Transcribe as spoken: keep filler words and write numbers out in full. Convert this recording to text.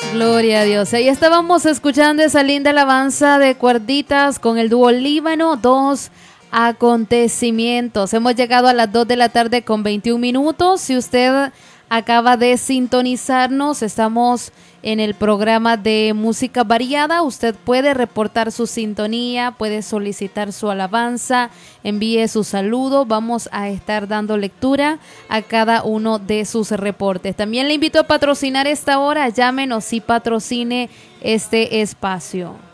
Gloria a Dios. Ahí estábamos escuchando esa linda alabanza de cuerditas con el dúo Líbano, dos acontecimientos. Hemos llegado a las dos de la tarde con veintiún minutos. Si usted acaba de sintonizarnos, estamos en el programa de música variada. Usted puede reportar su sintonía, puede solicitar su alabanza, envíe su saludo. Vamos a estar dando lectura a cada uno de sus reportes. También le invito a patrocinar esta hora. Llámenos y patrocine este espacio.